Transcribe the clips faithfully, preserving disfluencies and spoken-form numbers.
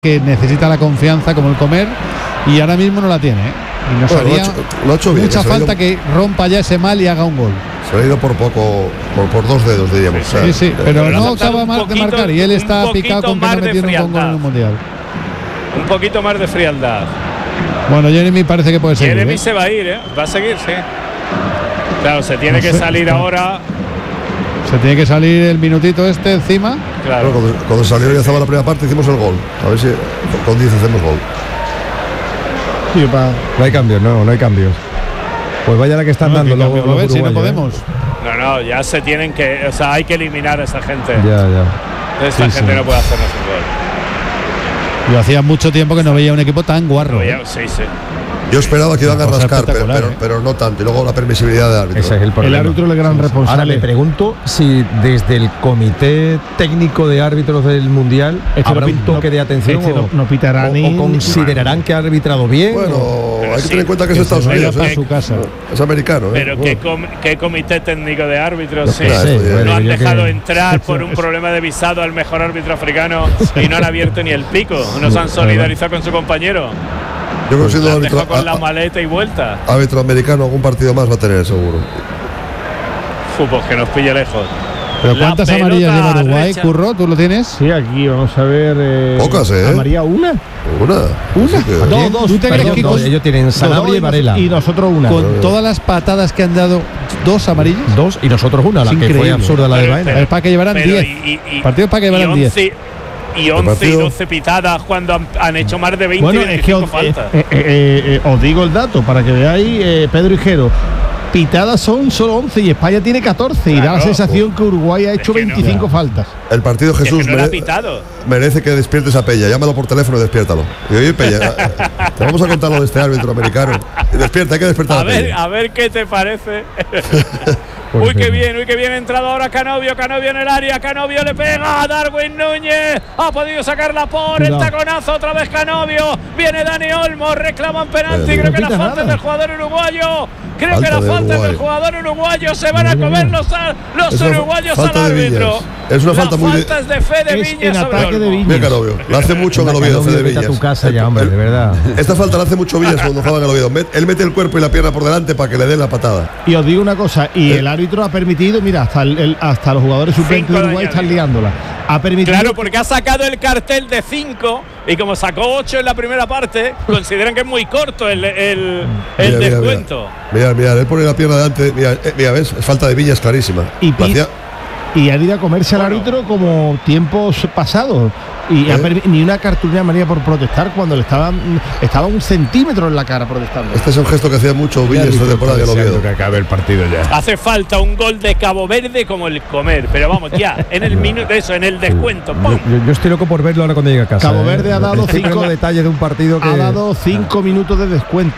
que necesita la confianza como el Comer y ahora mismo no la tiene, ¿eh? Y nos bueno, haría lo ha hecho, lo ha hecho bien, mucha falta ido, que rompa ya ese mal y haga un gol. Se le ha ido por poco, por, por dos dedos, diríamos. Sí, o sea, sí, pero, pero no acaba más de marcar y él está picado con que no metieron un gol en el Mundial. Un poquito más de frialdad. Bueno, Jeremy parece que puede seguir. Jeremy ¿eh? se va a ir, ¿eh? Va a seguir, sí. Claro, se tiene no que sé, salir está. ahora. Se tiene que salir el minutito este encima. Claro. Bueno, cuando, cuando salió ya estaba la primera parte, hicimos el gol. A ver si con diez hacemos gol. Sí, pa. No hay cambios, no, no hay cambios. Pues vaya la que están no, dando luego. Cambio, ver, si no podemos. ¿eh? No, no, ya se tienen que, o sea, hay que eliminar a esa gente. Ya, ya. Esta sí, gente sí. no puede hacernos un gol. Yo hacía mucho tiempo que no veía un equipo tan guarro. No, ¿eh? ya, sí, sí. Yo esperaba que iban a rascar, pero, pero, ¿eh? pero no tanto. Y luego la permisibilidad de árbitro. Ese es el problema. El árbitro es el gran responsable. Ahora me pregunto si desde el comité técnico de árbitros del Mundial este habrá no, un toque no, de atención este o, no, no pitará o, ni, o considerarán que ha arbitrado bien. Bueno, o, hay que sí, tener en cuenta que es que Estados se Unidos. vaya ¿eh? para su casa. Es americano. ¿eh? Pero ¿qué, com ¿qué comité técnico de árbitros? No, Sí. claro, sí, no bueno, No han yo dejado que... entrar por un problema de visado al mejor árbitro africano y no han abierto ni el pico. No se han solidarizado con su compañero. Yo creo que siendo Lo han árbitro, dejado con la a- maleta y vuelta. árbitro americano, algún partido más va a tener, seguro. Fútbol que nos pille lejos. Pero La ¿cuántas pelota amarillas lleva Uruguay? recha. Curro, ¿tú lo tienes? Sí, aquí vamos a ver. Eh, Pocas, ¿eh? ¿A María una? Una. ¿Una? Así que- Dos, dos. ¿Tú te crees Perdón, que no, con, ellos tienen Sanabria y Varela. Y nosotros una. con todas las patadas que han dado, dos amarillas? Dos y nosotros una, la Es que fue increíble. absurda la de Pero- Baena. Es para que llevaran Pero diez. y- y- y- Partidos para que llevaran y diez. once Y once partido- y doce pitadas cuando han, han hecho más de veinte Bueno, y es que veinticinco os, faltas. eh, eh, eh, eh, os digo el dato para que veáis, eh, Pedro Hijero. Pitadas son solo once y España tiene catorce y da la Claro. sensación que Uruguay ha hecho que no. veinticinco faltas. El partido Es Jesús que no era mere- pitado. merece que despiertes a Peña. Llámalo por teléfono y despiértalo. Y oye, Peña, te vamos a contar lo de este árbitro americano. Y despierta, hay que despertar a, A ver, Peña. a ver qué te parece. Por Uy, qué ejemplo. bien, uy, qué bien. Ha entrado ahora Canovio, Canovio en el área. Canovio le pega a Darwin Núñez. Ha podido sacarla por el Cuidado. taconazo. Otra vez Canovio. Viene Dani Olmo. Reclaman penalti. Eh, Creo no que la pita falta nada. es del jugador uruguayo. Creo Falta que la de falta es Uruguay. del jugador uruguayo. Se van a Madre comer mía. los, a- los Es una uruguayos falta al de árbitro. Villas. Es una La falta muy de- falta es de Fede Es Viñas en sobre ataque de Olmo. Viñas. Mira Canovio, la hace mucho en el Oviedo, Canovio, Fede vete a Villas. tu casa ya, hombre, de verdad. Esta falta la hace mucho Villas cuando juega en el Oviedo. Met- Él mete el cuerpo y la pierna por delante para que le den la patada. Y os digo una cosa, y el árbitro ha permitido, mira, hasta el, el- hasta los jugadores suplentes Cinco de de Uruguay están añadido. liándola. Ha permitido Claro, porque ha sacado el cartel de cinco y como sacó ocho en la primera parte, consideran que es muy corto el, el, el Mira, mira, descuento. Mira, mira, él pone la pierna delante. Mira, eh, mira, ves, es falta de Villas clarísima. Y La pi- hacía- y han ido a comerse al Bueno. árbitro como tiempos pasados. Y ¿Eh? ha permi- ni una cartulina manía por protestar cuando le estaban estaba un centímetro en la cara protestando. Este es un gesto que hacía mucho Villas esta temporada en el Oviedo. que acabe el partido ya. Hace falta un gol de Cabo Verde como el comer, pero vamos, ya, en el minuto, eso, en el descuento. ¡pum! Yo, yo- yo estoy loco por verlo ahora cuando llegue a casa. Cabo ¿eh? Verde ha dado Estoy con cinco- detalles de un partido que Ha dado cinco minutos de descuento.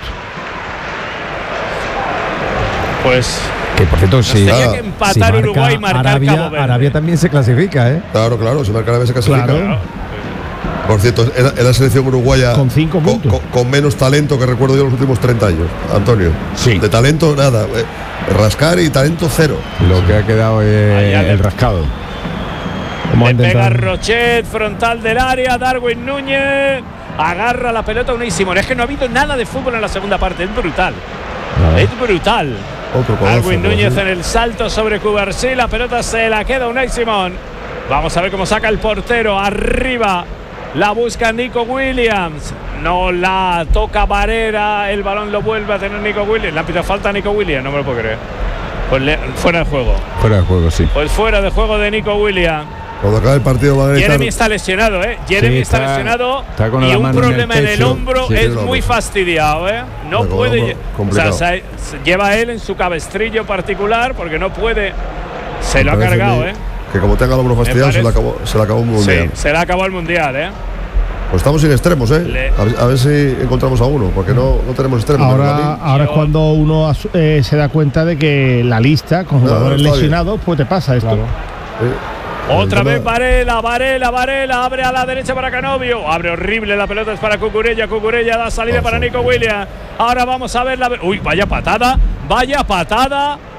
Pues que por cierto si, tenía ah, que empatar si marca Uruguay y marcar Arabia, Cabo Verde. Arabia también se clasifica, ¿eh? Claro, claro, si marca la vez se clasifica. Claro. Por cierto, era, era la selección uruguaya Con cinco con, puntos. con- con menos talento que recuerdo yo en los últimos treinta años, Antonio. Sí. De talento, nada. eh, rascar y talento cero. Lo que ha quedado es Allá le- el rascado. Vamos a Le pega intentar- Rochet, frontal del área, Darwin Núñez. Agarra la pelota Unai Simón. Es que no ha habido nada de fútbol en la segunda parte, es brutal. Es brutal. Otro codazo, Darwin ¿no? Núñez Sí. en el salto sobre Cubarsí. La pelota se la queda Unai Simón. Vamos a ver cómo saca el portero. Arriba la busca Nico Williams. No la toca Varela. El balón lo vuelve a tener Nico Williams. La pita falta a Nico Williams, no me lo puedo creer. Pues le- fuera de juego. Fuera de juego, sí. Pues fuera de juego de Nico Williams. Cuando acabe el partido van a gritar. Jeremy está lesionado, ¿eh? Jeremy Sí, está, está- lesionado está con y la un mano en el problema en el, pecho. hombro Sí, tiene es un muy hombro. fastidiado, ¿eh? No Está con puede. el hombro O sea, complicado. se- se lleva él en su cabestrillo particular porque no puede. Se lo ha Parece cargado, que- ¿eh? Que como tenga el hombro fastidiado, se le parece. acabó, se le acabó un mundial. Sí, se le ha acabado el mundial, ¿eh? Pues estamos sin extremos, ¿eh? Le- A ver, a ver si encontramos a uno, porque no, no tenemos extremos. Ahora, Benjamín. ahora es cuando uno asu- eh, se da cuenta de que la lista con No, jugadores está bien. lesionados, pues te pasa esto. Eh, Otra el vez tema- Varela, Varela, Varela, abre a la derecha para Canovio, abre horrible, la pelota es para Cucurella, Cucurella da salida Oh, para sí. Nico Williams. Ahora vamos a ver la. Uy, vaya patada, vaya patada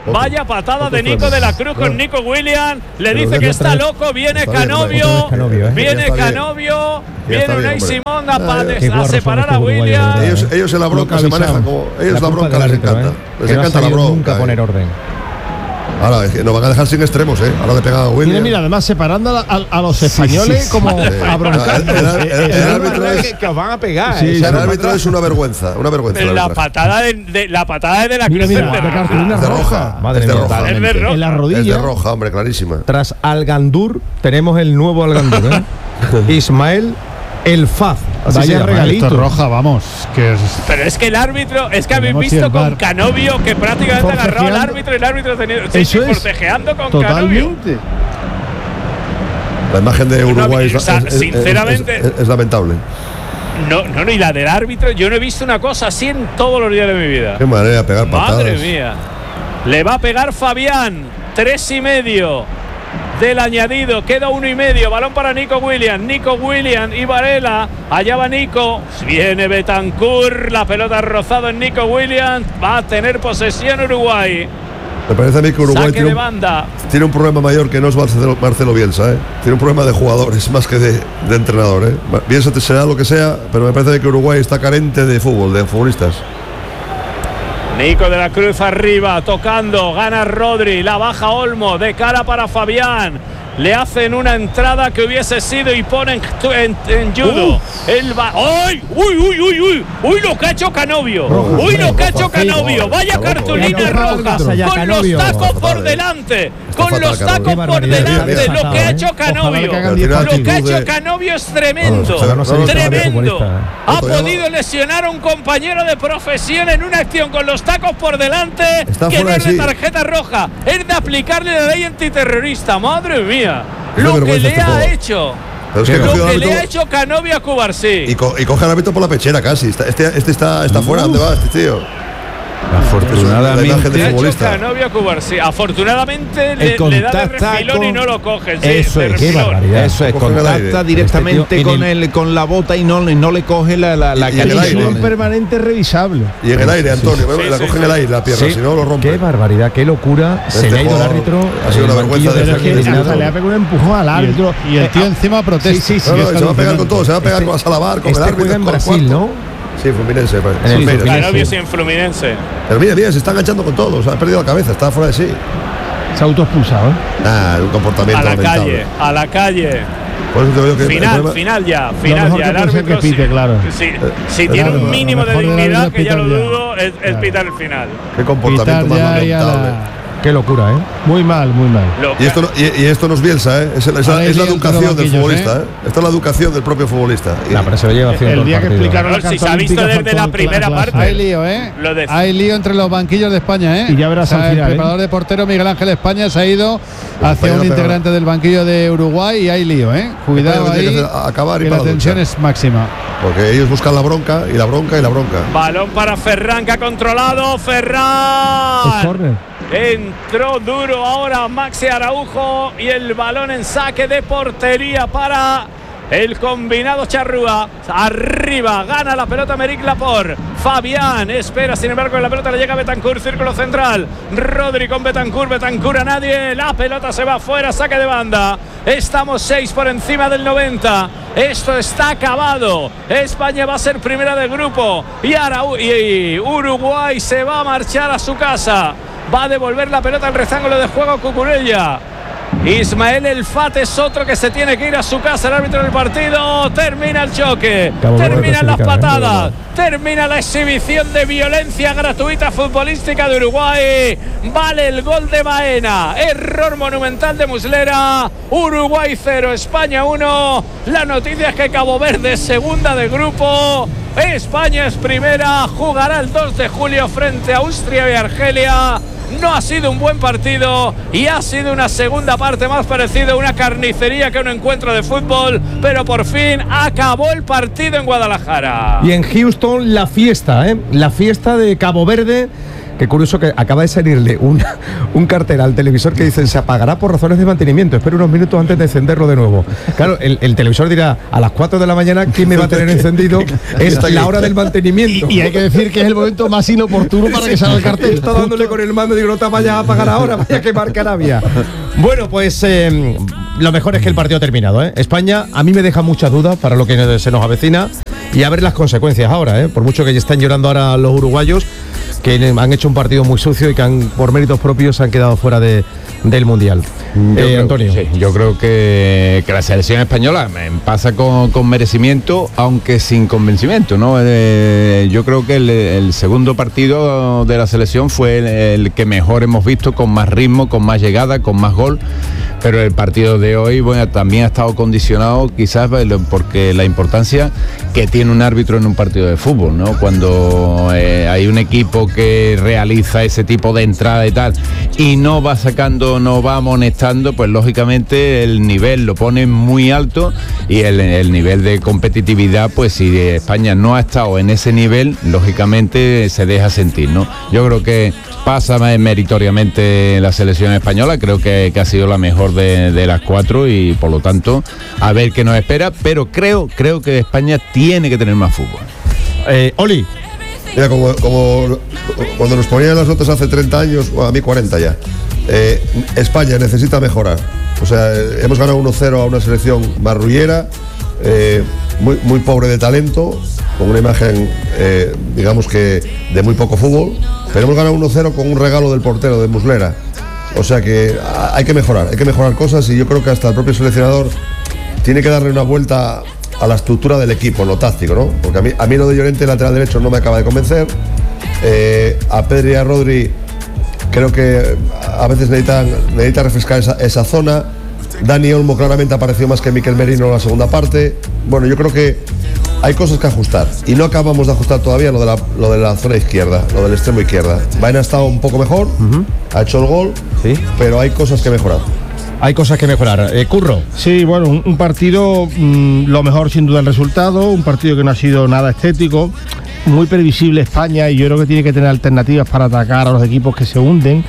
Vaya patada Otro de Nico freno. de la Cruz con Nico Williams. Le Pero dice ya que está está bien. loco. Viene Está bien, Canovio. hombre. Canovio, ¿eh? Viene Ya está bien. Canovio. Ya Viene está bien, Unai hombre. Simón a, Ya, pa- ya. Qué a guarros son separar a estos uruguayos, de Williams. verdad. Ellos, ellos en la bronca se avisaron. manejan como. Ellos la, culpa bronca del les árbitro, encanta. ¿eh? Les Que no ha encanta la sabido bronca. nunca eh. poner orden. Ahora, es que nos van a dejar sin extremos, ¿eh? Ahora le pegan a Williams. Mira, mira, además separando a, la- a- a los españoles sí, como sí. a broncar. El- el- el- el Eh, árbitro eh, es- que, que os van a pegar. Sí, ¿eh? sí, El sí. árbitro es una vergüenza, una vergüenza. el La arbitraje. patada de, de- la patada de la Mira, Cruz mira, es de de roja. cartulina Es de roja. roja. Madre es de mía. roja. Es de roja. En la Es de rodilla. roja, hombre, clarísima. Tras Algandur tenemos el nuevo Algandur, ¿eh? Ismael El Faz. Así Vaya se llama, ¿eh? regalito. Esto es roja, vamos. Que es, Pero es que el árbitro, es que habéis Tenemos visto el con VAR. Canovio que prácticamente agarró al Forcejeando. árbitro y el árbitro ha tenido. Sí, Eso sí, es. forcejeando con Canovio. Totalmente. La imagen de Uruguay o es, sea, es- es- sinceramente- es- es- es lamentable. No, no, no, y la del árbitro, yo no he visto una cosa así en todos los días de mi vida. Qué manera de pegar patadas. Madre mía. Le va a pegar Fabián. Tres y medio del añadido. Queda uno y medio. Balón para Nico Williams. Nico Williams y Varela. Allá va Nico. Viene Betancur. La pelota rozada en Nico Williams. Va a tener posesión Uruguay. Me parece a mí que Uruguay Saque tiene de un, banda. tiene un problema mayor que no es Marcelo, Marcelo Bielsa, ¿eh? Tiene un problema de jugadores más que de, de entrenador, ¿eh? Bielsa te será lo que sea, pero me parece que Uruguay está carente de fútbol, de futbolistas. Nico de la Cruz arriba, tocando, gana Rodri, la baja Olmo, de cara para Fabián. Le hacen una entrada que hubiese sido y ponen en, en judo. Él va. ¡Ay! ¡Uy, uy, uy, uy! ¡Uy, lo que ha hecho Canovio! Roja, ¡Uy, lo que ha roja, hecho Canovio! roja, ¡Vaya roja, cartulina roja, roja! roja, ya, Con los Canovio. tacos Está por fatal, eh. delante. Está Con fatal, los Canovio. tacos Qué por barbaridad, delante. qué Lo que ha fatal, hecho ¿eh? Ojalá le Canovio. caigan diez Lo que ha partidos hecho de- Canovio es tremendo. Ojalá no se le caiga Tremendo. futbolista, ¿eh? Ha Otro ya podido lesionar a un compañero de profesión en una acción con los tacos por delante. Está Que no fuera es de de sí. tarjeta roja, es de aplicarle la ley antiterrorista. Madre mía, Es de lo que vergüenza le este ha juego. hecho. Pero es que Lo cogió al que le árbitro ha hecho Canovio a Cubarsí. y, co- y coge al árbitro por la pechera casi. Está- Este, este está, está fuera, ¿dónde va este tío? Afortunadamente. La imagen de Le ha hecho futbolista. Canovio a Cubarsí. Afortunadamente le, le da de contacta refilón y con- no lo coge. Sí, Eso de es, qué refilón. barbaridad. Eso es, Coge en el aire. contacta directamente Este tío en con el- el, con la bota y no, y no le coge la, la, la Y- y en el canilla. aire. Visión permanente revisable. Y en el aire, Antonio. sí, la sí, coge sí. en el aire la pierna, Sí. si no lo rompe. Qué barbaridad, qué locura. Se Este le ha ido el jugador árbitro. ha sido el una vergüenza banquillo de del defensa. eliminado. Hasta le ha pegado un empujón al y el, árbitro. y el tío Eh, encima protesta. sí, sí, No, no, es se va a pegar con todo, se va a pegar Este- con Salabar, con Este el árbitro. juega en con el Brasil, cuarto. ¿no? Sí, Fluminense. pues. En el Sí, mira. Fluminense. Canovio sí en Fluminense. Pero mira, mira, se está enganchando con todo. O sea, ha perdido la cabeza, está fuera de sí. Se ha autoexpulsado, ¿eh? Ah, un comportamiento A la lamentable. calle, a la calle. Por eso te digo que el Final, problema- final ya, final mejor ya. que El puede ser árbitro que pite, sí- claro. sí, si tiene claro, un mínimo lo de mejor del dignidad, árbitro que ya es lo pitar ya. dudo, es, es Claro. pitar el final. Qué comportamiento Pitar más ya y a lamentable. la- Qué locura, ¿eh? Muy mal, muy mal. Lo Y esto, no, y, y esto no es Bielsa, ¿eh? Es, es la- es la, Ahora es la hay lío entre educación los del banquillos, futbolista, ¿eh? ¿eh? Esta es la educación del propio futbolista. Y- La pero se lo lleva haciendo El todo día que partido. explicaron No, la si carta se ha visto olímpica desde fue la todo primera clase. parte. Hay lío, ¿eh? Lo de- Hay lío entre los banquillos de España, ¿eh? Y ya verás O sea, al final, el ¿eh? preparador de portero Miguel Ángel España se ha ido España hacia no un pega integrante del banquillo de Uruguay y hay lío, ¿eh? Cuidado España lo tiene ahí, que hacer, acabar y que para la la tensión ducha. es máxima. Porque ellos buscan la bronca y la bronca y la bronca. Balón para Ferran, que ha controlado. Es Ferran. córner. Entró duro ahora Maxi Araujo y el balón en saque de portería para el combinado Charrúa. Arriba, gana la pelota Meric Laporte. Fabián espera, sin embargo, en la pelota le llega Betancur, círculo central. Rodri con Betancur, Betancur a nadie. La pelota se va fuera, saque de banda. Estamos seis por encima del noventa. Esto está acabado. España va a ser primera del grupo. Y, Arau y Uruguay se va a marchar a su casa. Va a devolver la pelota al rectángulo de juego Cucurella. Ismael El Fat es otro que se tiene que ir a su casa. El árbitro del partido. Termina el choque. Cabo Verde Terminan las clasificado, ¿eh? patadas. Termina la exhibición de violencia gratuita futbolística de Uruguay. Vale el gol de Baena. Error monumental de Muslera. Uruguay cero, España uno. La noticia es que Cabo Verde es segunda de grupo. España es primera. Jugará el dos de julio frente a Austria y Argelia. No ha sido un buen partido y ha sido una segunda parte más parecida a una carnicería que un encuentro de fútbol, pero por fin acabó el partido en Guadalajara. Y en Houston la fiesta, ¿eh? La fiesta de Cabo Verde qué curioso que acaba de salirle un, un cartel al televisor que dice se apagará por razones de mantenimiento, espera unos minutos antes de encenderlo de nuevo. Claro, el, el televisor dirá, a las cuatro de la mañana, ¿quién me va a tener encendido? Es la hora del mantenimiento. Y, y hay que decir que es el momento más inoportuno para que salga el cartel. Está dándole con el mando y digo, no te vayas a apagar ahora, vaya que marca Arabia. Bueno, pues eh, lo mejor es que el partido ha terminado, ¿eh? España a mí me deja muchas dudas para lo que se nos avecina y a ver las consecuencias ahora, ¿eh? Por mucho que ya están llorando ahora los uruguayos, que han hecho un partido muy sucio y que han, por méritos propios han quedado fuera de, del Mundial. Yo Eh, creo, Antonio. sí, yo creo que, que la selección española pasa con, con merecimiento, aunque sin convencimiento, ¿no? Eh, yo creo que el, el segundo partido de la selección fue el, el que mejor hemos visto, con más ritmo, con más llegada, con más gol. Pero el partido de hoy, bueno, también ha estado condicionado quizás porque la importancia que tiene un árbitro en un partido de fútbol, ¿no? Cuando eh, hay un equipo que realiza ese tipo de entrada y tal y no va sacando, no va amonestando, pues lógicamente el nivel lo pone muy alto y el, el nivel de competitividad, pues si España no ha estado en ese nivel, lógicamente se deja sentir, ¿no? Yo creo que pasa meritoriamente la selección española, creo que, que ha sido la mejor de, de las cuatro y por lo tanto a ver qué nos espera, pero creo, creo que España tiene que tener más fútbol. Eh, Oli. Mira, como, como cuando nos ponían las notas hace treinta años, bueno, a mí cuarenta ya, eh, España necesita mejorar. O sea, eh, hemos ganado uno cero a una selección marrullera, eh, muy, muy pobre de talento, con una imagen, eh, digamos que de muy poco fútbol, pero hemos ganado uno cero con un regalo del portero, de Muslera. O sea que hay que mejorar, hay que mejorar cosas y yo creo que hasta el propio seleccionador tiene que darle una vuelta a la estructura del equipo, lo táctico, ¿no? Porque a mí, a mí lo de Llorente, lateral derecho, no me acaba de convencer. Eh, a Pedri y a Rodri creo que a veces necesitan, necesita refrescar esa, esa zona. Dani Olmo claramente apareció más que Mikel Merino en la segunda parte. Bueno, yo creo que hay cosas que ajustar y no acabamos de ajustar todavía lo de la, lo de la zona izquierda, lo del extremo izquierda. Vaina ha estado un poco mejor, uh-huh. ha hecho el gol, sí, pero hay cosas que mejorar. Hay cosas que mejorar. Eh, Curro. Sí, bueno, un, un partido, mmm, lo mejor sin duda el resultado, un partido que no ha sido nada estético, muy previsible España y yo creo que tiene que tener alternativas para atacar a los equipos que se hunden.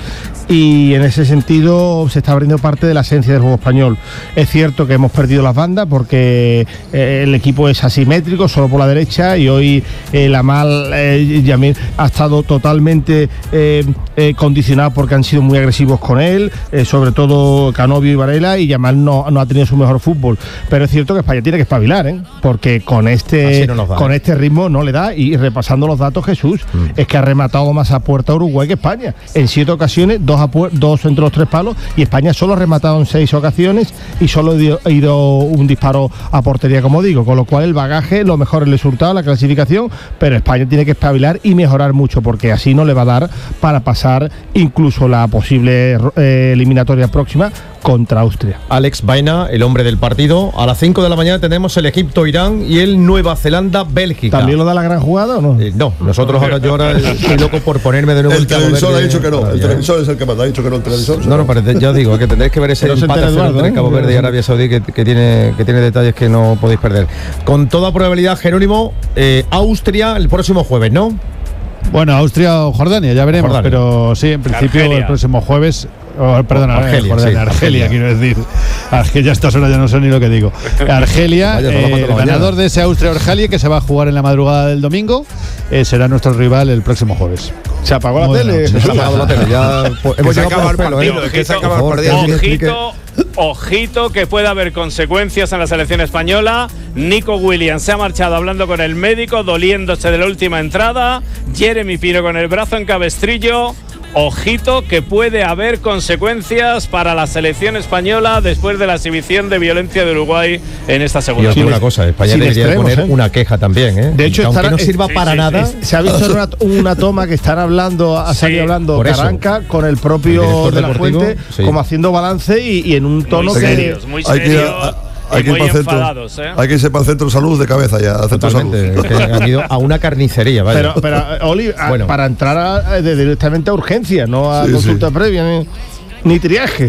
Y en ese sentido se está abriendo parte de la esencia del juego español. Es cierto que hemos perdido las bandas porque eh, el equipo es asimétrico, solo por la derecha, y hoy eh, Lamal eh, Yamil ha estado totalmente eh, eh, condicionado porque han sido muy agresivos con él, eh, sobre todo Canovio y Varela, y Yamal no, no ha tenido su mejor fútbol. Pero es cierto que España tiene que espabilar, ¿eh? Porque con este, no da, con ¿eh? este ritmo no le da. Y repasando los datos, Jesús, mm. es que ha rematado más a puerta Uruguay que España. En siete ocasiones, dos A pu- dos entre los tres palos, y España solo ha rematado en seis ocasiones y solo ha ido un disparo a portería, como digo, con lo cual el bagaje, lo mejor es el resultado, la clasificación, pero España tiene que espabilar y mejorar mucho porque así no le va a dar para pasar incluso la posible eh, eliminatoria próxima contra Austria. Alex Baena, el hombre del partido. A las cinco de la mañana tenemos el Egipto-Irán y el Nueva Zelanda-Bélgica. ¿También lo da la gran jugada o no? Eh, no, nosotros ahora yo ahora estoy loco por ponerme de nuevo el, el televisor Cabo ha dicho que no, el ya. televisor es el que manda, ha dicho que no el televisor. No, no, parece, ya digo, que tendréis que ver ese empate a cero entre Cabo Verde y Arabia Saudí que, que, tiene, que tiene detalles que no podéis perder. Con toda probabilidad, Jerónimo, eh, Austria el próximo jueves, ¿no? Bueno, Austria o Jordania, ya veremos, Jordania. Pero sí, en principio Argelia. el próximo jueves. Oh, perdón, Argelia, Jordania, sí, Argelia, Argelia, quiero decir. Argelia, a estas horas ya no sé ni lo que digo. Argelia, Vaya, eh, el ganador mañana. de ese Austria-Argelia, que se va a jugar en la madrugada del domingo, eh, será nuestro rival el próximo jueves. Se apagó la Muy tele. bien, Se ha apagado la tele, ya pues, hemos se llegado acaba por el pelo, partido, ¿eh? es que se acaba el Por favor, partido. que alguien explique. Ojito, ojito que puede haber consecuencias en la selección española. Nico Williams se ha marchado hablando con el médico, doliéndose de la última entrada. Jeremy Pino con el brazo en cabestrillo. Ojito que puede haber consecuencias para la selección española después de la exhibición de violencia de Uruguay en esta Y segunda os digo parte. una cosa, España sin debería extremos, poner ¿eh? una queja también, ¿eh? De hecho, aunque estará- no sirva sí, para sí, nada. sí, Se ha visto en una, una toma que están hablando, ha Sí, salido hablando por eso. Carranca con el El propio director de la deportivo, Fuente, sí. como haciendo balance y, y en un tono Muy que serios, muy Hay que ir serios a- y hay que ir muy para el centro. enfadados, ¿eh? Hay que irse para el centro de salud de cabeza ya, al centro de salud. Totalmente, que han ido a una carnicería, vaya. Pero, pero eh, Oli, a- Bueno. para entrar a- de- directamente a urgencia, no a Sí, consulta previa ni, ni triaje.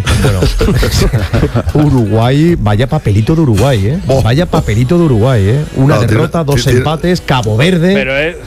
Uruguay, vaya papelito de Uruguay, ¿eh? Oh. Vaya papelito de Uruguay, ¿eh? Una No, tiene- derrota, dos tiene- empates, Cabo Verde. Pero es,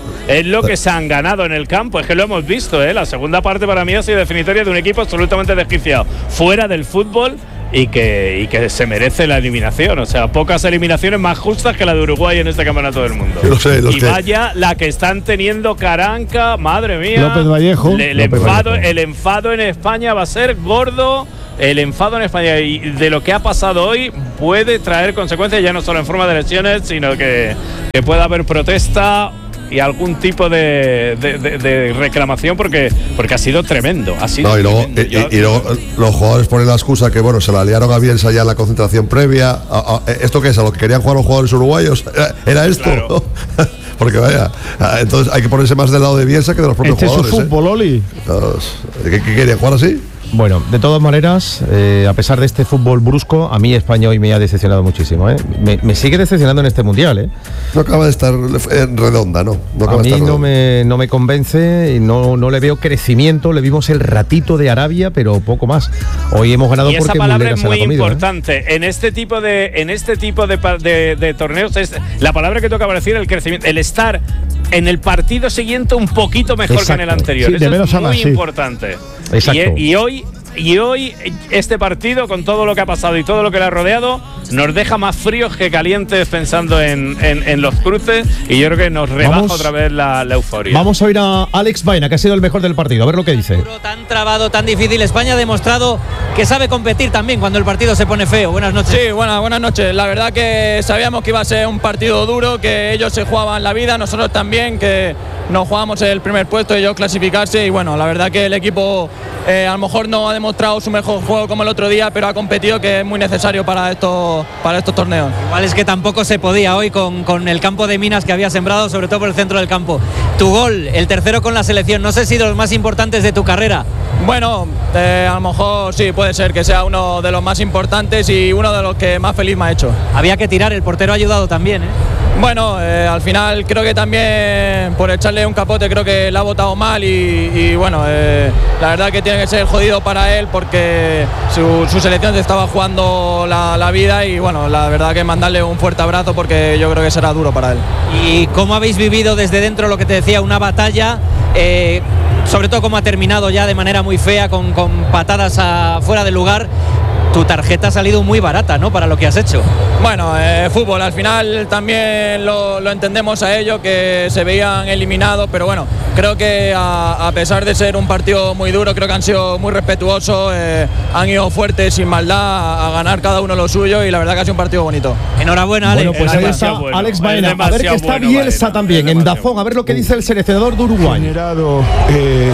es lo que se han ganado en el campo. Es que lo hemos visto, ¿eh? La segunda parte para mí ha sido definitoria de un equipo absolutamente desquiciado, fuera del fútbol y que, y que se merece la eliminación. O sea, pocas eliminaciones más justas que la de Uruguay en este campeonato del mundo. Lo sé, lo y sé. vaya la que están teniendo Caranca, madre mía. López Vallejo. Le- el, López enfado, Vallejo. el enfado en España va a ser gordo. El enfado en España y de lo que ha pasado hoy puede traer consecuencias ya no solo en forma de lesiones, sino que, que pueda haber protesta y algún tipo de, de, de- de reclamación porque, porque ha sido tremendo. Ha sido No, y luego, tremendo. y, Yo- y- y luego los jugadores ponen la excusa que bueno, se la liaron a Bielsa ya en la concentración previa. A- a- ¿Esto qué es? ¿A lo que querían jugar los jugadores uruguayos? ¿Era, era esto? Claro. Porque vaya, entonces hay que ponerse más del lado de Bielsa que de los propios Este es su jugadores. fútbol, Oli. ¿eh? Entonces, ¿qué, qué querían jugar así? Bueno, de todas maneras, eh, a pesar de este fútbol brusco, a mí España hoy me ha decepcionado muchísimo. ¿eh? Me, me sigue decepcionando en este mundial. ¿eh? No acaba de estar en redonda, ¿no? No acaba A de mí estar no redonda. me, no me convence y no, no le veo crecimiento. Le vimos el ratito de Arabia, pero poco más. Hoy hemos ganado Y esa porque palabra Muslera es se la ha muy comido, ¿eh? importante. En este tipo de, en este tipo de, pa- de- de torneos es la palabra que toca decir el crecimiento, el estar en el partido siguiente un poquito mejor que en el Exacto. anterior. Sí, de Eso menos es a muy más, sí. importante. Exacto. Y, y hoy y hoy este partido, con todo lo que ha pasado y todo lo que le ha rodeado, nos deja más fríos que calientes pensando en, en- en los cruces, y yo creo que nos rebaja Vamos- otra vez la, la euforia. Vamos a oír a Alex Baena, que ha sido el mejor del partido. A ver lo que dice. Tan trabado, tan difícil. España ha demostrado que sabe competir también cuando el partido se pone feo. Buenas noches. Sí, buenas, buenas noches. La verdad que sabíamos que iba a ser un partido duro, que ellos se jugaban la vida, nosotros también, que nos jugamos el primer puesto, ellos clasificarse, y bueno, la verdad que el equipo eh, a lo mejor no ha demostrado su mejor juego como el otro día, pero ha competido, que es muy necesario para estos, para estos torneos. Igual es que tampoco se podía hoy con, con el campo de minas que había sembrado, sobre todo por el centro del campo. Tu gol, el tercero con la selección, no sé si de los más importantes de tu carrera. Bueno, eh, a lo mejor sí, puede ser que sea uno de los más importantes y uno de los que más feliz me ha hecho. Había que tirar, el portero ha ayudado también, ¿eh? Bueno, eh, al final creo que también por echarle un capote creo que la ha botado mal y, y bueno, eh, la verdad que tiene que ser jodido para él porque su, su selección se estaba jugando la, la vida y bueno, la verdad que mandarle un fuerte abrazo porque yo creo que será duro para él. ¿Y cómo habéis vivido desde dentro lo que te decía, una batalla? Eh, sobre todo cómo ha terminado ya de manera muy fea, con, con patadas a, fuera del lugar. Tu tarjeta ha salido muy barata, ¿no?, para lo que has hecho. Bueno, eh, fútbol, al final también lo, lo entendemos a ellos, que se veían eliminados, pero bueno, creo que a, a pesar de ser un partido muy duro, creo que han sido muy respetuosos, eh, han ido fuertes, sin maldad, a, a ganar cada uno lo suyo y la verdad que ha sido un partido bonito. Enhorabuena, Alex. Bueno, pues Es ahí está demasiado bueno, Alex es Baena. A ver que demasiado está bueno, Bielsa Baena, también es en demasiado Dazón. A ver lo que dice el seleccionador de Uruguay. Generado eh,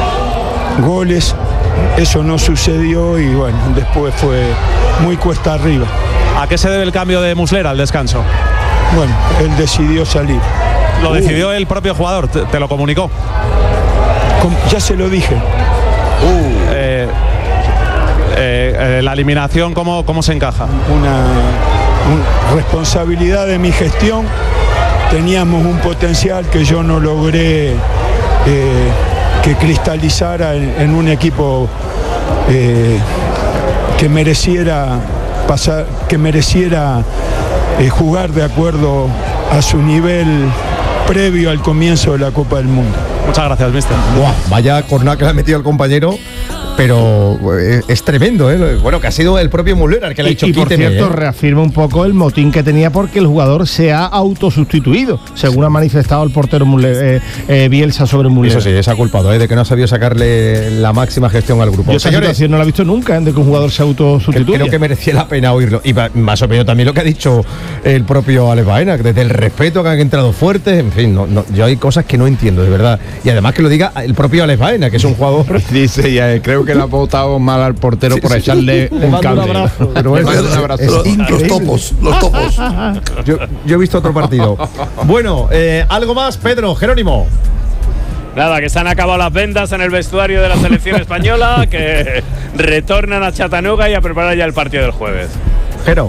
goles, eso no sucedió y bueno, después fue muy cuesta arriba. ¿A qué se debe el cambio de Muslera al descanso? Bueno, él decidió salir. Lo decidió el propio jugador, te, te lo comunicó. Com- Ya se lo dije. Eh, eh, eh, la eliminación, ¿cómo, cómo se encaja? Una un- responsabilidad de mi gestión. Teníamos un potencial que yo no logré eh, que cristalizara en, en un equipo eh, que mereciera pasar, que mereciera eh, jugar de acuerdo a su nivel previo al comienzo de la Copa del Mundo. Muchas gracias, mister. Buah, vaya cornada que le ha metido el compañero, pero eh, es tremendo, ¿eh? Bueno, que ha sido el propio Muslera el que le ha Y, dicho y por quíteme, cierto, ¿eh? reafirma un poco el motín que tenía porque el jugador se ha autosustituido, según ha manifestado el portero Muller- eh, eh, Bielsa sobre Muslera. Eso sí, se ha culpado, ¿eh? De que no ha sabido sacarle la máxima gestión al grupo. Yo esa Señores, situación no la he visto nunca, ¿eh? De que un jugador se que- autosustituya. creo que merecía la pena oírlo. Y va- más o menos también lo que ha dicho el propio Alex Baena, que desde el respeto que han entrado fuertes, en fin, no, no, yo hay cosas que no entiendo, de verdad. Y además que lo diga el propio Alex Baena, que es un jugador. Dice, y eh, creo que le ha votado mal al portero por echarle Le un mando un cable. abrazo. Pero es- Vaya, es- abrazo. es los, increíble. los topos, los topos. Yo, yo he visto otro partido. Bueno, eh, algo más, Pedro, Jerónimo. Nada, que se han acabado las vendas en el vestuario de la selección española, que retornan a Chattanooga y a preparar ya el partido del jueves. Jero.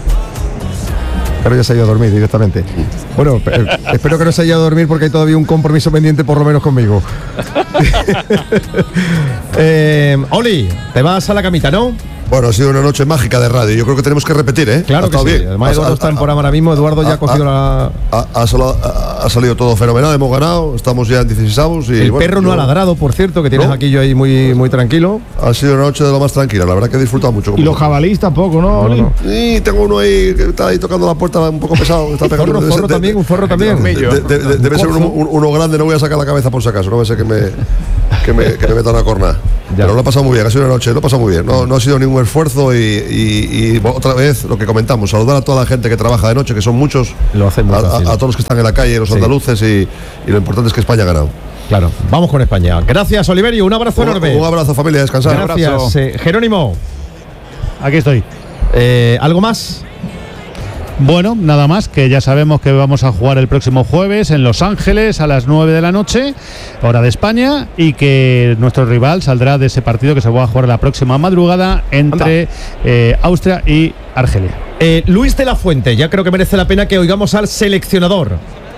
Jero ya se ha ido a dormir directamente. Bueno, eh, espero que no se haya ido a dormir porque hay todavía un compromiso pendiente, por lo menos conmigo. eh, Oli, te vas a la camita, ¿no? Bueno, ha sido una noche mágica de radio. Yo creo que tenemos que repetir, ¿eh? Claro que sí. Bien. Además, Eduardo está en programa ahora mismo. Eduardo ya ha cogido la. Ha, ha, salido, ha, ha salido todo fenomenal. Hemos ganado. Estamos ya en dieciséis. Y el bueno, perro no yo, ha ladrado, por cierto, que tienes ¿no? aquí yo ahí muy, muy tranquilo. Ha sido una noche de lo más tranquila. La verdad que he disfrutado mucho. Y los jabalíes tampoco, ¿no? No, no. Y tengo uno ahí que está ahí tocando la puerta un poco pesado. Está pegando. Forro, Debe forro ser- también, un forro también. de- de- de- de- Debe ser uno, un- uno grande. No voy a sacar la cabeza por si acaso. No va a ser que me, que me, que me meta una corna. Pero lo ha pasado muy bien. Ha sido una noche. Lo ha pasado muy bien. No, no ha sido ningún esfuerzo. Y, y, y otra vez lo que comentamos. Saludar a toda la gente que trabaja de noche, que son muchos. Lo hace muy a, fácil. a- a todos los que están en la calle, los Sí. andaluces. Y, y lo importante es que España ha ganado. Claro, vamos con España. Gracias, Oliverio. Un abrazo Un, enorme. un abrazo, familia. Descansar. Gracias, eh, Jerónimo. Aquí estoy. Eh, ¿Algo más? Bueno, nada más, que ya sabemos que vamos a jugar el próximo jueves en Los Ángeles a las nueve de la noche, hora de España, y que nuestro rival saldrá de ese partido que se va a jugar la próxima madrugada entre eh, Austria y Argelia. Eh, Luis de la Fuente, ya creo que merece la pena que oigamos al seleccionador.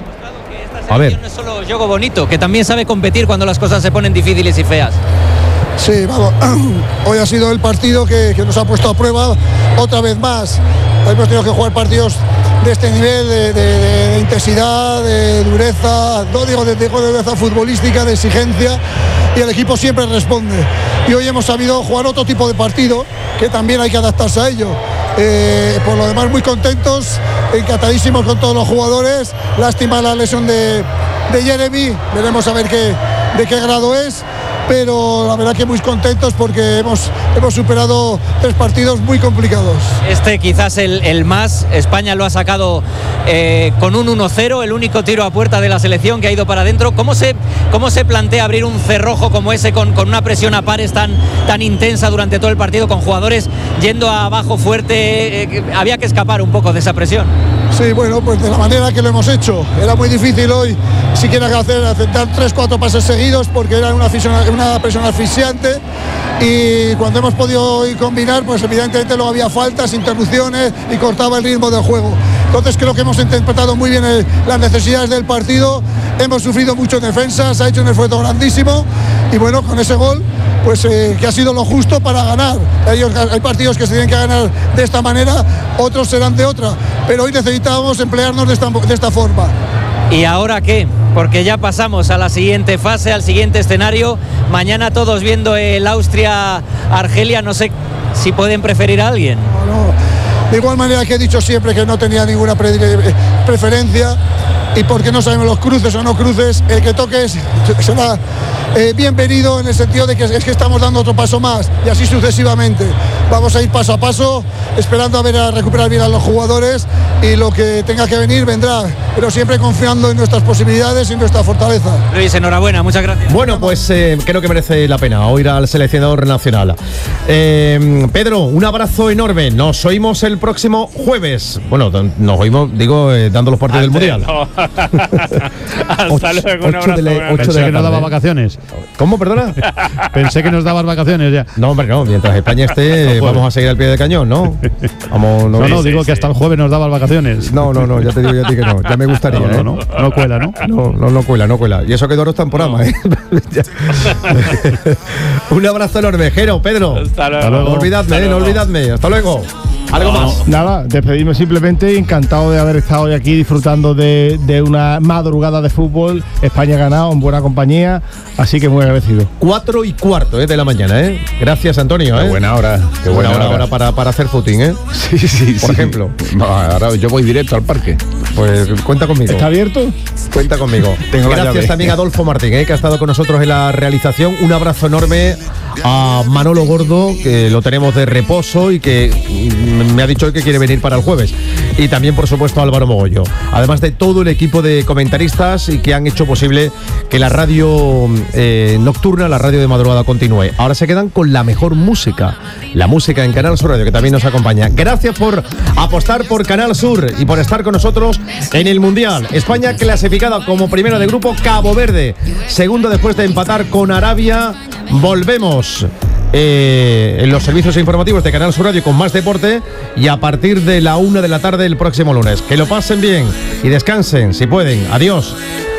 A ver. No es solo juego bonito, que también sabe competir cuando las cosas se ponen difíciles y feas. Sí, vamos, hoy ha sido el partido que, que nos ha puesto a prueba otra vez más. Hemos tenido que jugar partidos de este nivel, de, de- de intensidad, de dureza, no digo de, de dureza futbolística, de exigencia, y el equipo siempre responde. Y hoy hemos sabido jugar otro tipo de partido, que también hay que adaptarse a ello. Eh, por lo demás, muy contentos, encantadísimos con todos los jugadores. Lástima la lesión de, de Jeremy, veremos a ver qué, de qué grado es. Pero la verdad que muy contentos porque hemos, hemos superado tres partidos muy complicados. Este quizás el, el más, España lo ha sacado eh, con un uno cero, el único tiro a puerta de la selección que ha ido para adentro. ¿Cómo se, cómo se plantea abrir un cerrojo como ese con, con una presión a pares tan, tan intensa durante todo el partido, con jugadores yendo abajo fuerte? Eh, había que escapar un poco de esa presión. Sí, bueno, pues de la manera que lo hemos hecho. Era muy difícil hoy siquiera hacer, aceptar tres, cuatro pases seguidos porque era una, afición, una presión asfixiante, y cuando hemos podido hoy combinar, pues evidentemente luego había faltas, interrupciones y cortaba el ritmo del juego. Entonces creo que hemos interpretado muy bien el, las necesidades del partido, hemos sufrido mucho en defensa, se ha hecho un esfuerzo grandísimo y bueno, con ese gol, pues eh, que ha sido lo justo para ganar. Hay, hay partidos que se tienen que ganar de esta manera, otros serán de otra, pero hoy necesitábamos emplearnos de esta, de esta forma. ¿Y ahora qué? Porque ya pasamos a la siguiente fase, al siguiente escenario. Mañana todos viendo el Austria-Argelia, no sé si pueden preferir a alguien. No, no. De igual manera que he dicho siempre que no tenía ninguna pre preferencia, y porque no sabemos los cruces o no cruces, el que toque será eh, bienvenido, en el sentido de que es que estamos dando otro paso más, y así sucesivamente. Vamos a ir paso a paso, esperando a ver a recuperar bien a los jugadores, y lo que tenga que venir vendrá, pero siempre confiando en nuestras posibilidades y en nuestra fortaleza. Luis, enhorabuena, muchas gracias. Bueno, pues eh, creo que merece la pena oír al seleccionador nacional. Eh, Pedro, un abrazo enorme. Nos oímos el próximo jueves. Bueno, nos oímos, digo, eh, dando los partidos del Mundial. Hasta luego, un abrazo. de la- grande. ocho Pensé de la que nos daba tarde. vacaciones. ¿Cómo, perdona? Pensé que nos dabas vacaciones ya. No, hombre, no. Mientras España esté, Hasta vamos a seguir al pie del cañón, ¿no? Vamos, No, no, sí, digo sí. que hasta el jueves nos dabas vacaciones. No, no, no, ya te digo yo a ti que no. Ya me gustaría. No, no, ¿eh? no, no cuela, ¿no? No, no, no cuela, no cuela. Y eso que Doro está en programa, ¿eh? Ya. Un abrazo enorme, Jero, Pedro. Hasta luego. Hasta luego. No olvidadme, Hasta eh, no luego. olvidadme. Hasta luego. ¿Algo más? Nada, despedirme simplemente, encantado de haber estado hoy aquí disfrutando de, de una madrugada de fútbol. España ha ganado en buena compañía, así que muy agradecido. Cuatro y cuarto eh, de la mañana, ¿eh? Gracias, Antonio, ¿eh? Qué buena hora, qué buena, hora, hora. ahora para, para hacer footing, ¿eh? Sí, sí, Por sí. ejemplo. No, ahora yo voy directo al parque. Pues cuenta conmigo. ¿Está abierto? Cuenta conmigo. Tengo la Gracias llave. también a Adolfo Martín, ¿eh? que ha estado con nosotros en la realización. Un abrazo enorme a Manolo Gordo, que lo tenemos de reposo y que mm, me ha dicho hoy que quiere venir para el jueves. Y también, por supuesto, a Álvaro Mogollo. Además de todo el equipo de comentaristas y que han hecho posible que la radio eh, nocturna, la radio de madrugada, continúe. Ahora se quedan con la mejor música, la música en Canal Sur Radio, que también nos acompaña. Gracias por apostar por Canal Sur y por estar con nosotros en el Mundial. España clasificada como primero de grupo, Cabo Verde segundo después de empatar con Arabia. Volvemos eh, en los servicios informativos de Canal Sur Radio con más deporte, y a partir de la una de la tarde el próximo lunes. Que lo pasen bien y descansen si pueden. Adiós.